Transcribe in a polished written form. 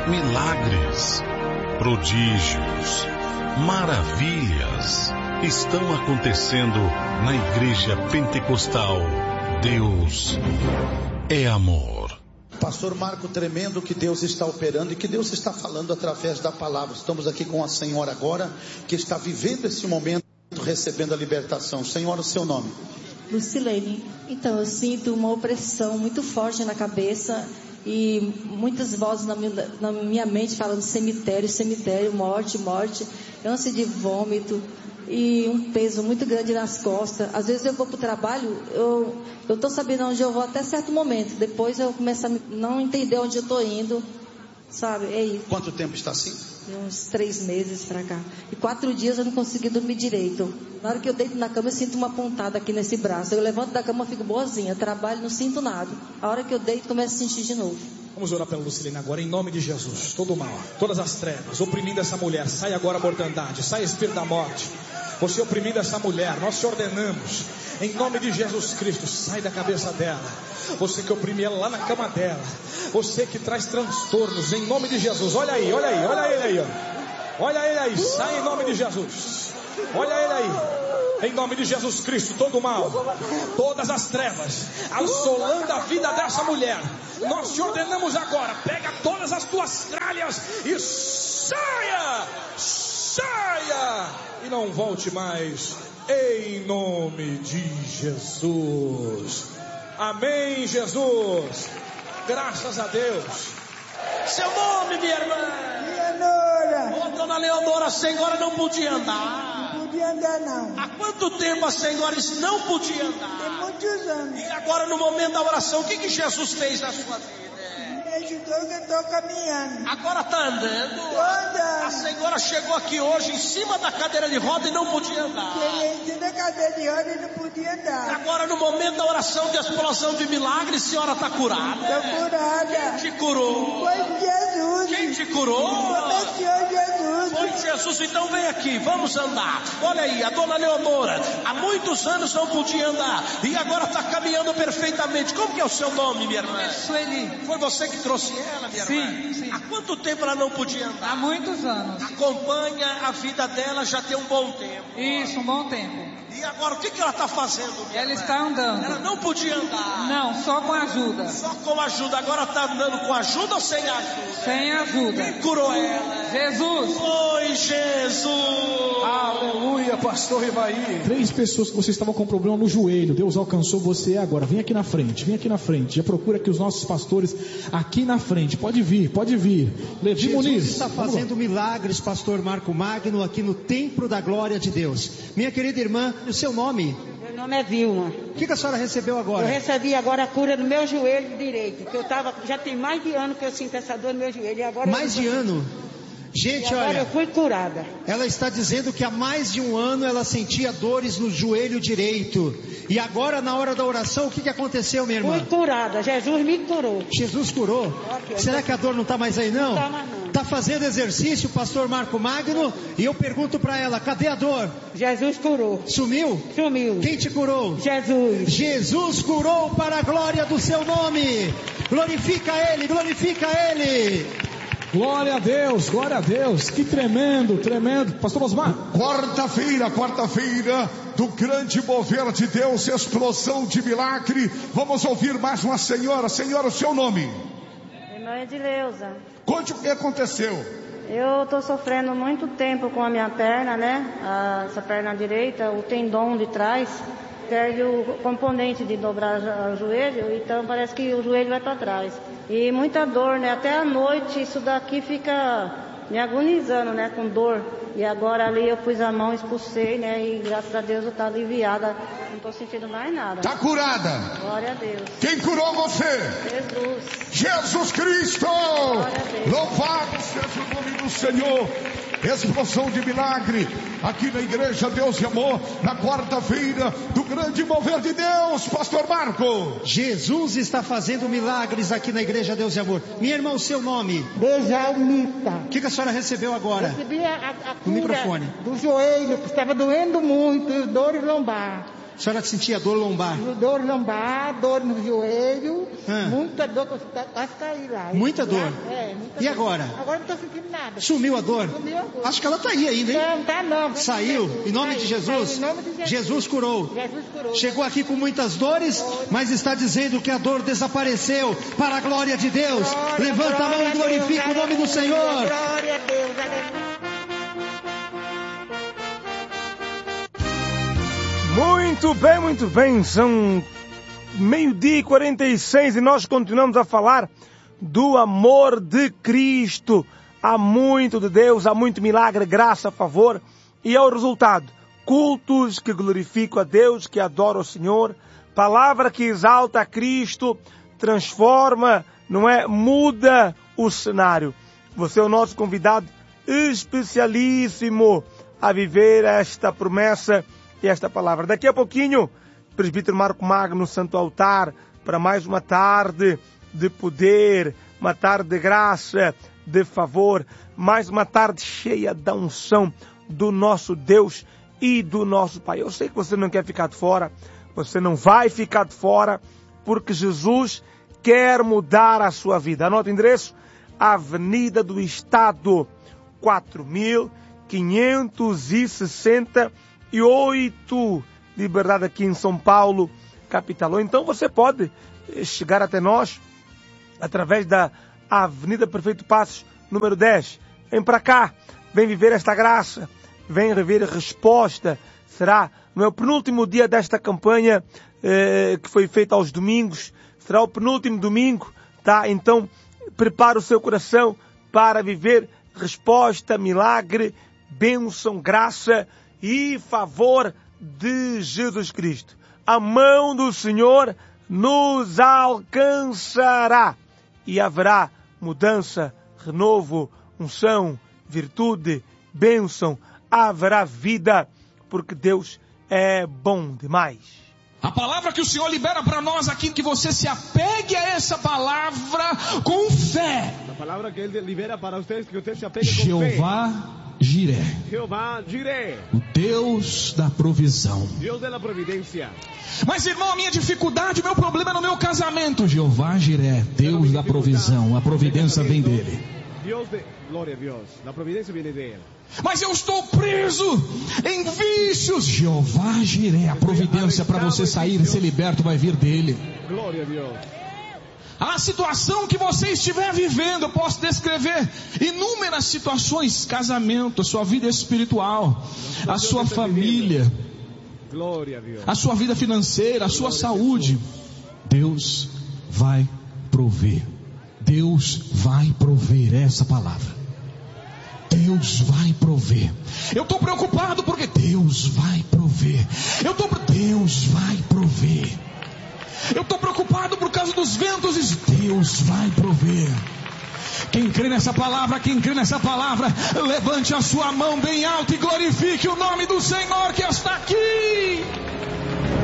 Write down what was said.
Milagres, prodígios, maravilhas estão acontecendo na Igreja Pentecostal. Deus é amor. Pastor Marco, tremendo que Deus está operando e que Deus está falando através da palavra. Estamos aqui com a senhora agora, que está vivendo esse momento, recebendo a libertação. Senhora, o seu nome? Lucilene. Então, eu sinto uma opressão muito forte na cabeça e muitas vozes na minha mente falando cemitério, cemitério, morte, morte, ânsia de vômito e um peso muito grande nas costas. Às vezes eu vou para o trabalho, eu estou sabendo onde eu vou até certo momento, depois eu começo a não entender onde eu estou indo, sabe? É isso. Quanto tempo está assim? Uns 3 meses pra cá. E 4 dias eu não consegui dormir direito. Na hora que eu deito na cama, eu sinto uma pontada aqui nesse braço. Eu levanto da cama, eu fico boazinha. Trabalho, não sinto nada. A hora que eu deito, começo a sentir de novo. Vamos orar pela Lucilene agora, em nome de Jesus. Todo mal, todas as trevas, oprimindo essa mulher. Sai agora a mortandade, sai espírito da morte. Você oprimindo essa mulher, nós te ordenamos, em nome de Jesus Cristo, sai da cabeça dela. Você que oprime ela lá na cama dela, você que traz transtornos, em nome de Jesus. Olha aí, olha aí, olha ele aí, ó. Olha ele aí, sai em nome de Jesus. Olha ele aí, em nome de Jesus Cristo. Todo mal, todas as trevas assolando a vida dessa mulher, nós te ordenamos agora, pega todas as tuas tralhas e saia, saia, e não volte mais, em nome de Jesus. Amém, Jesus. Graças a Deus. Seu nome, minha irmã? Leonora. Ô, dona Leonora, a senhora não podia andar. Não podia andar, não. Há quanto tempo a senhora não podia andar? Tem muitos anos. E agora, no momento da oração, o que Jesus fez na sua vida? Me ajudou que eu estou caminhando. Agora está andando? Estou andando. A senhora chegou aqui hoje em cima da cadeira de roda e não podia andar. Cheguei em cima da cadeira de roda e não podia andar. Agora, no momento da oração de explosão de milagres, a senhora está curada? Estou curada. Quem te curou? Foi Jesus. Quem te curou? Foi o Senhor Jesus. Foi Jesus, então vem aqui, vamos andar. Olha aí, a dona Leonora, há muitos anos não podia andar e agora está caminhando perfeitamente. Como que é o seu nome, minha irmã? Sueli. Foi você que trouxe ela, minha irmã? Sim. Há quanto tempo ela não podia andar? Há muitos anos. Acompanha a vida dela já tem um bom tempo. Isso, um bom tempo. E agora, o que ela está fazendo, minha Ela irmã? está andando. Ela não podia andar. Não, só com ajuda. Só com ajuda. Agora está andando com ajuda ou sem ajuda? Sem ajuda. Quem curou ela? Jesus. Foi Jesus. Aleluia, pastor Ivaí. 3 pessoas que vocês estavam com problema no joelho, Deus alcançou você agora. Vem aqui na frente, vem aqui na frente. Já procura aqui os nossos pastores aqui na frente. Pode vir, pode vir. Levi Jesus Muniz está fazendo milagres, pastor Marco Magno, aqui no Templo da Glória de Deus. Minha querida irmã, o seu nome? Meu nome é Vilma. O que a senhora recebeu agora? Eu recebi agora a cura do meu joelho direito, que eu tava, já tem mais de ano que eu sinto essa dor no meu joelho. E agora mais de ano? Gente, agora olha, eu fui curada. Ela está dizendo que há mais de um ano ela sentia dores no joelho direito. E agora, na hora da oração, o que aconteceu, minha irmã? Fui curada, Jesus me curou. Jesus curou? Okay, será que a dor não está mais aí, não? Não está mais, não. Está fazendo exercício, pastor Marco Magno, e eu pergunto para ela, cadê a dor? Jesus curou. Sumiu? Sumiu. Quem te curou? Jesus. Jesus curou para a glória do seu nome. Glorifica Ele, glorifica Ele. Glória a Deus, que tremendo, tremendo. Pastor Osmar. Quarta-feira do grande mover de Deus, explosão de milagre. Vamos ouvir mais uma senhora. Senhora, o seu nome? Meu nome é Edileuza. Conte o que aconteceu. Eu estou sofrendo muito tempo com a minha perna, né? Essa perna direita, o tendão de trás. Perde o componente de dobrar o joelho, então parece que o joelho vai para trás. E muita dor, né? Até à noite isso daqui fica me agonizando, né? Com dor. E agora ali eu pus a mão, expulsei, né? E graças a Deus eu estou aliviada. Não estou sentindo mais nada. Está curada. Glória a Deus. Quem curou você? Jesus. Jesus Cristo. Glória a Deus. Louvado seja o nome do Senhor. Explosão de milagre aqui na Igreja Deus e Amor, na quarta-feira do grande mover de Deus, pastor Marco. Jesus está fazendo milagres aqui na Igreja Deus e Amor. Minha irmã, o seu nome? Bejalmita. O que a senhora recebeu agora? Recebi a no microfone do joelho, que estava doendo muito, dor lombar. A senhora sentia dor lombar? Dor lombar, dor no joelho, muita dor, que eu quase caí lá. Muita dor? Muita e dor. agora? Agora não estou sentindo nada. Sumiu a dor? Sumiu a dor. Acho que ela está aí ainda, hein? Não, tá não. Saiu, em nome de Jesus? Saiu, em nome de Jesus. Jesus curou. Jesus curou. Chegou aqui com muitas dores, mas está dizendo que a dor desapareceu para a glória de Deus. Levanta a mão e glorifica o nome do Senhor. Glória a Deus, aleluia. Muito bem, são 12:46 e nós continuamos a falar do amor de Cristo. Há muito de Deus, há muito milagre, graça, favor, e é o resultado. Cultos que glorificam a Deus, que adoram o Senhor, palavra que exalta a Cristo, transforma, não é? Muda o cenário. Você é o nosso convidado especialíssimo a viver esta promessa e esta palavra. Daqui a pouquinho, presbítero Marco Magno no Santo Altar, para mais uma tarde de poder, uma tarde de graça, de favor, mais uma tarde cheia da unção do nosso Deus e do nosso Pai. Eu sei que você não quer ficar de fora, você não vai ficar de fora, porque Jesus quer mudar a sua vida. Anota o endereço: Avenida do Estado, 4568, Liberdade, aqui em São Paulo, capital. Ou então você pode chegar até nós através da Avenida Prefeito Passos, número 10. Vem para cá, vem viver esta graça, vem rever a resposta. Será no meu penúltimo dia desta campanha que foi feita aos domingos. Será o penúltimo domingo, tá? Então prepara o seu coração para viver resposta, milagre, bênção, graça e favor de Jesus Cristo. A mão do Senhor nos alcançará e haverá mudança, renovo, unção, virtude, bênção, haverá vida, porque Deus é bom demais. A palavra que o Senhor libera para nós aqui, que você se apegue a essa palavra com fé. A palavra que Ele libera para vocês, que você se apegue com fé. Jeová Jiré. Jeová Jiré. O Deus da provisão. Deus da providência. Mas, irmão, a minha dificuldade, o meu problema é no meu casamento. Jeová Jiré, Deus da provisão. A providência vem dele. Deus de... Glória a Deus. A providência vem dele. Mas eu estou preso em vícios. Jeová Jiré, a providência para você sair e ser liberto vai vir dele. Glória a Deus. A situação que você estiver vivendo, eu posso descrever inúmeras situações: casamento, a sua vida espiritual, a sua família, a sua vida financeira, a sua saúde. Deus vai prover. Deus vai prover essa palavra. Deus vai prover. Eu estou preocupado porque Deus vai prover. Deus vai prover. Eu estou preocupado por causa dos ventos. Deus vai prover. Quem crê nessa palavra, levante a sua mão bem alta e glorifique o nome do Senhor que está aqui.